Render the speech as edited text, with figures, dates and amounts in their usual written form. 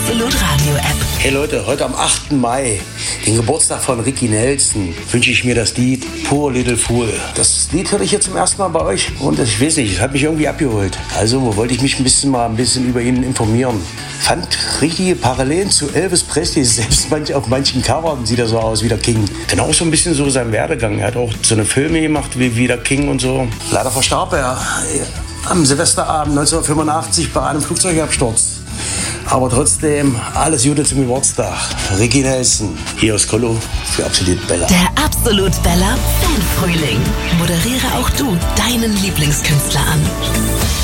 Absolut Radio App. Hey Leute, heute am 8. Mai, den Geburtstag von Ricky Nelson, wünsche ich mir das Lied Poor Little Fool. Das Lied höre ich jetzt zum ersten Mal bei euch und ich weiß nicht, es hat mich irgendwie abgeholt. Also wollte ich mich ein bisschen über ihn informieren. Fand richtige Parallelen zu Elvis Presley, selbst auf manchen Covern sieht er so aus wie der King. Genau so ein bisschen so sein Werdegang. Er hat auch so eine Filme gemacht wie der King und so. Leider verstarb er am Silvesterabend 1985 bei einem Flugzeugabsturz. Aber trotzdem, alles Gute zum Geburtstag. Ricky Nelson, hier aus Kollo für Absolut Bella. Der Absolut Bella Fanfrühling. Moderiere auch du deinen Lieblingskünstler an.